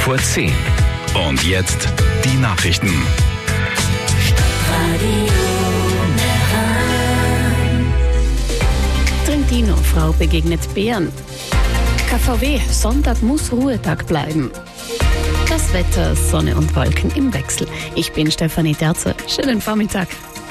10:15. Und jetzt die Nachrichten. Trentino, Frau begegnet Bären. KVW, Sonntag muss Ruhetag bleiben. Das Wetter, Sonne und Wolken im Wechsel. Ich bin Stefanie Terzer. Schönen Vormittag.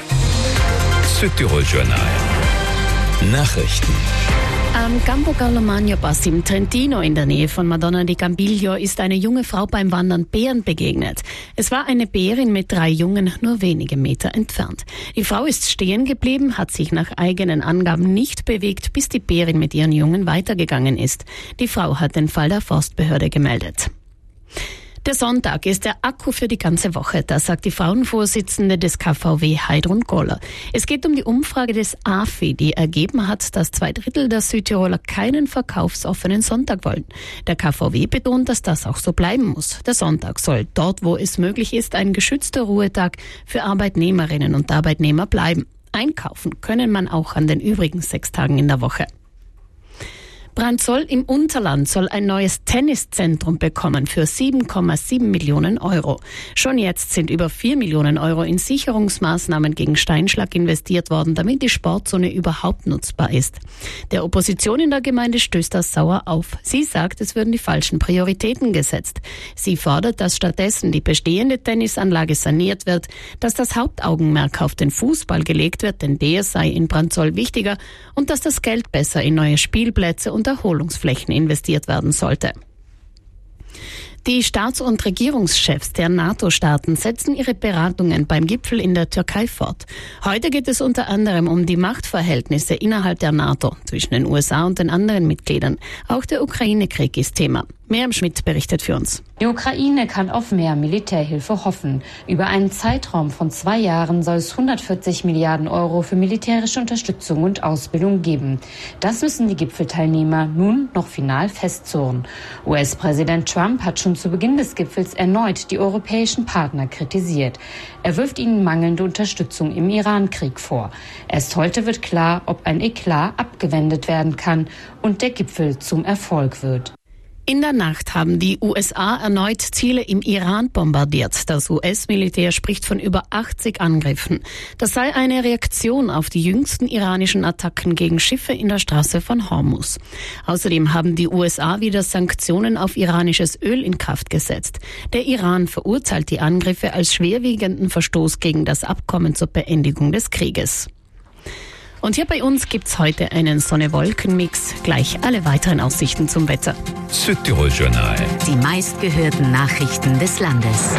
Südtirol-Journal. Nachrichten. Am Campo Carlo Pass im Trentino in der Nähe von Madonna di Campiglio ist eine junge Frau beim Wandern Bären begegnet. Es war eine Bärin mit 3 Jungen nur wenige Meter entfernt. Die Frau ist stehen geblieben, hat sich nach eigenen Angaben nicht bewegt, bis die Bärin mit ihren Jungen weitergegangen ist. Die Frau hat den Fall der Forstbehörde gemeldet. Der Sonntag ist der Akku für die ganze Woche, das sagt die Frauenvorsitzende des KVW Heidrun Goller. Es geht um die Umfrage des AFI, die ergeben hat, dass 2/3 der Südtiroler keinen verkaufsoffenen Sonntag wollen. Der KVW betont, dass das auch so bleiben muss. Der Sonntag soll dort, wo es möglich ist, ein geschützter Ruhetag für Arbeitnehmerinnen und Arbeitnehmer bleiben. Einkaufen können man auch an den übrigen 6 Tagen in der Woche. Brandzoll im Unterland soll ein neues Tenniszentrum bekommen für 7,7 Millionen Euro. Schon jetzt sind über 4 Millionen Euro in Sicherungsmaßnahmen gegen Steinschlag investiert worden, damit die Sportzone überhaupt nutzbar ist. Der Opposition in der Gemeinde stößt das sauer auf. Sie sagt, es würden die falschen Prioritäten gesetzt. Sie fordert, dass stattdessen die bestehende Tennisanlage saniert wird, dass das Hauptaugenmerk auf den Fußball gelegt wird, denn der sei in Brandzoll wichtiger, und dass das Geld besser in neue Spielplätze und Erholungsflächen investiert werden sollte. Die Staats- und Regierungschefs der NATO-Staaten setzen ihre Beratungen beim Gipfel in der Türkei fort. Heute geht es unter anderem um die Machtverhältnisse innerhalb der NATO zwischen den USA und den anderen Mitgliedern. Auch der Ukraine-Krieg ist Thema. Miriam Schmidt berichtet für uns. Die Ukraine kann auf mehr Militärhilfe hoffen. Über einen Zeitraum von 2 Jahren soll es 140 Milliarden Euro für militärische Unterstützung und Ausbildung geben. Das müssen die Gipfelteilnehmer nun noch final festzurren. US-Präsident Trump hat schon zu Beginn des Gipfels erneut die europäischen Partner kritisiert. Er wirft ihnen mangelnde Unterstützung im Iran-Krieg vor. Erst heute wird klar, ob ein Eklat abgewendet werden kann und der Gipfel zum Erfolg wird. In der Nacht haben die USA erneut Ziele im Iran bombardiert. Das US-Militär spricht von über 80 Angriffen. Das sei eine Reaktion auf die jüngsten iranischen Attacken gegen Schiffe in der Straße von Hormuz. Außerdem haben die USA wieder Sanktionen auf iranisches Öl in Kraft gesetzt. Der Iran verurteilt die Angriffe als schwerwiegenden Verstoß gegen das Abkommen zur Beendigung des Krieges. Und hier bei uns gibt's heute einen Sonne-Wolken-Mix. Gleich alle weiteren Aussichten zum Wetter. Südtirol-Journal. Die meistgehörten Nachrichten des Landes.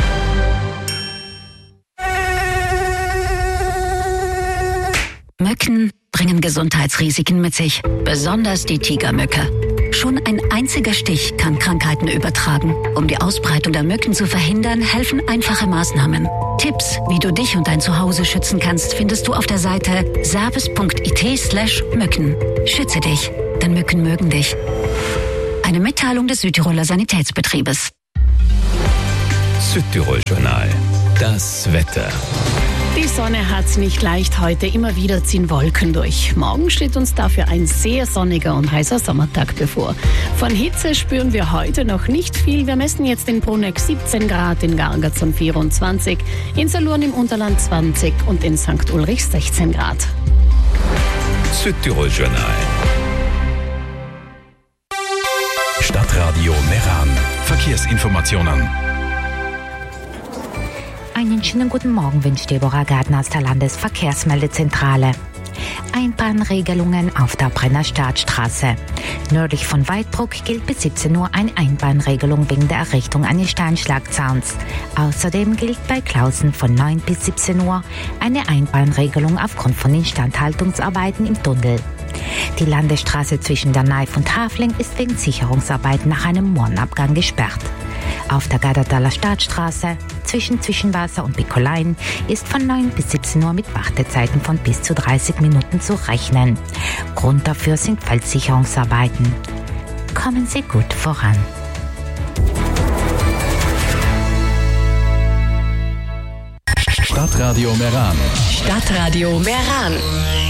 Mücken bringen Gesundheitsrisiken mit sich, besonders die Tigermücke. Schon ein einziger Stich kann Krankheiten übertragen. Um die Ausbreitung der Mücken zu verhindern, helfen einfache Maßnahmen. Tipps, wie du dich und dein Zuhause schützen kannst, findest du auf der Seite service.it/Mücken. Schütze dich, denn Mücken mögen dich. Eine Mitteilung des Südtiroler Sanitätsbetriebes. Südtirol-Journal. Das Wetter. Die Sonne hat's nicht leicht heute, immer wieder ziehen Wolken durch. Morgen steht uns dafür ein sehr sonniger und heißer Sommertag bevor. Von Hitze spüren wir heute noch nicht viel. Wir messen jetzt in Bruneck 17 Grad, in Gargatzon 24, in Salurn im Unterland 20 und in St. Ulrich 16 Grad. Südtirol-Journal. Stadtradio Meran. Verkehrsinformationen. Einen schönen guten Morgen wünscht Deborah Gärtner aus der Landesverkehrsmeldezentrale. Einbahnregelungen auf der Brennerstadtstraße. Nördlich von Weidbruck gilt bis 17 Uhr eine Einbahnregelung wegen der Errichtung eines Steinschlagzauns. Außerdem gilt bei Klausen von 9 bis 17 Uhr eine Einbahnregelung aufgrund von Instandhaltungsarbeiten im Tunnel. Die Landesstraße zwischen der Naif und Hafling ist wegen Sicherungsarbeiten nach einem Mohrenabgang gesperrt. Auf der Gardertaler Stadtstraße zwischen Zwischenwasser und Bikolein ist von 9 bis 17 Uhr mit Wartezeiten von bis zu 30 Minuten zu rechnen. Grund dafür sind Feldsicherungsarbeiten. Kommen Sie gut voran. Stadtradio Meran. Stadtradio Meran.